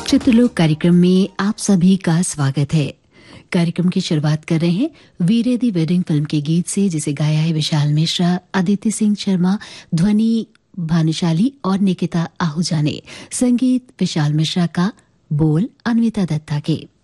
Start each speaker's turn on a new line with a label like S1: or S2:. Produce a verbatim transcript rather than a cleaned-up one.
S1: चित्रलोक कार्यक्रम में आप सभी का स्वागत है। कार्यक्रम की शुरुआत कर रहे हैं वीरे दी वेडिंग फिल्म के गीत से, जिसे गाया है विशाल मिश्रा, अदिति सिंह शर्मा, ध्वनि भानुशाली और निकिता आहूजा ने। संगीत विशाल मिश्रा का, बोल अन्विता दत्ता के।